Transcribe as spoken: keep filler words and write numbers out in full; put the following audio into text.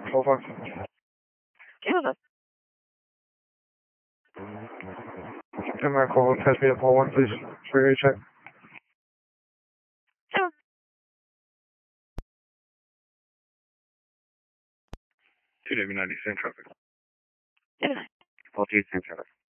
Hold on. Canada. Can my call test me at call one, please? For your check. Sure. two W ninety, same traffic. Good night. Call two, same traffic.